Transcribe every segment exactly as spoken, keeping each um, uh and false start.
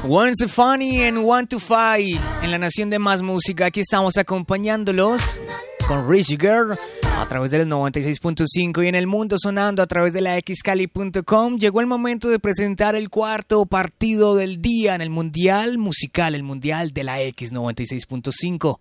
One Stefani and One to Fight en la Nación de Más Música. Aquí estamos acompañándolos con Rich Girl a través del noventa y seis punto cinco y en el mundo sonando a través de la x cali punto com. Llegó el momento de presentar el cuarto partido del día en el Mundial Musical, el Mundial de la X noventa y seis punto cinco.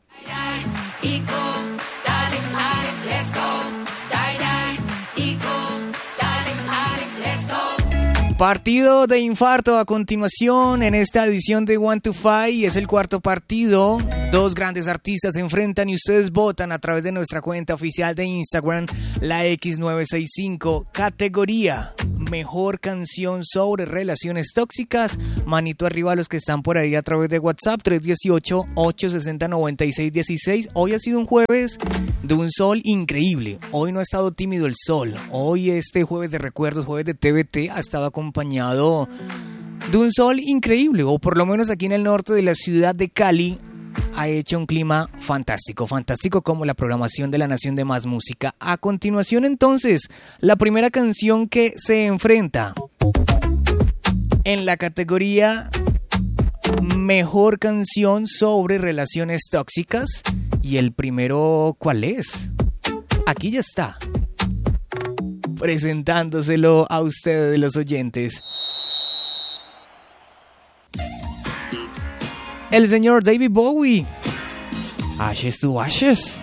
Partido de infarto a continuación en esta edición de One to Five. Es el cuarto partido. Dos grandes artistas se enfrentan y ustedes votan a través de nuestra cuenta oficial de Instagram, la X novecientos sesenta y cinco. Categoría: mejor canción sobre relaciones tóxicas. Manito arriba a los que están por ahí a través de WhatsApp, tres uno ocho, ocho seis cero, nueve seis uno seis. Hoy ha sido un jueves de un sol increíble. Hoy no ha estado tímido el sol. Hoy este jueves de recuerdos, jueves de T V T, ha estado acompañado de un sol increíble, o por lo menos aquí en el norte de la ciudad de Cali ha hecho un clima fantástico, fantástico como la programación de la Nación de Más Música. A continuación entonces, la primera canción que se enfrenta en la categoría mejor canción sobre relaciones tóxicas. Y el primero, ¿cuál es? Aquí ya está, presentándoselo a ustedes, los oyentes. El señor David Bowie, Ashes to Ashes.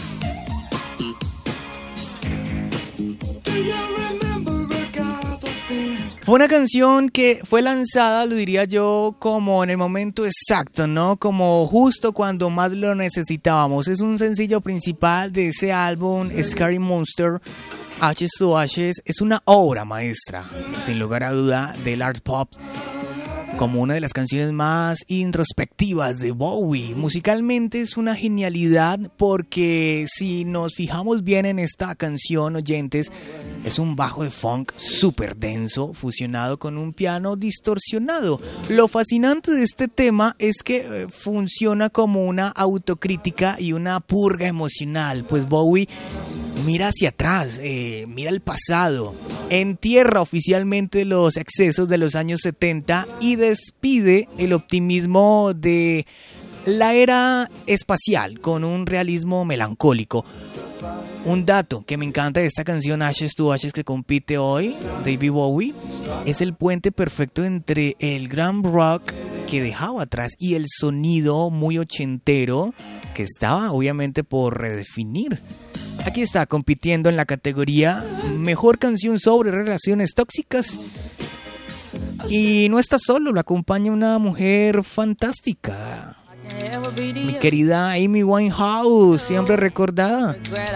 Fue una canción que fue lanzada, lo diría yo, como en el momento exacto, ¿no? Como justo cuando más lo necesitábamos. Es un sencillo principal de ese álbum, Scary Monster. Ashes to Ashes es una obra maestra, sin lugar a duda, del art pop, como una de las canciones más introspectivas de Bowie. Musicalmente es una genialidad porque si nos fijamos bien en esta canción, oyentes, es un bajo de funk súper denso fusionado con un piano distorsionado. Lo fascinante de este tema es que eh, funciona como una autocrítica y una purga emocional, pues Bowie mira hacia atrás, eh, mira el pasado, entierra oficialmente los excesos de los años setenta y despide el optimismo de la era espacial con un realismo melancólico. Un dato que me encanta de esta canción Ashes to Ashes que compite hoy, David Bowie, es el puente perfecto entre el glam rock que dejaba atrás y el sonido muy ochentero que estaba obviamente por redefinir. Aquí está compitiendo en la categoría mejor canción sobre relaciones tóxicas. Y no está solo, lo acompaña una mujer fantástica, mi querida Amy Winehouse, siempre recordada.